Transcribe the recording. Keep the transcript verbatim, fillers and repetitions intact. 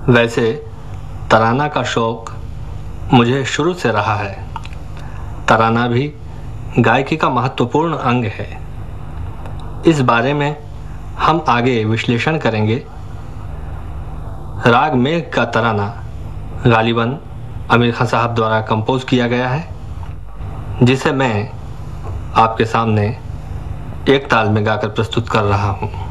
वैसे तराना का शौक मुझे शुरू से रहा है। तराना भी गायकी का महत्वपूर्ण अंग है। इस बारे में हम आगे विश्लेषण करेंगे। राग मेघ का तराना गालिबन आमिर खान साहब द्वारा कंपोज किया गया है, जिसे मैं आपके सामने एक ताल में गाकर प्रस्तुत कर रहा हूँ।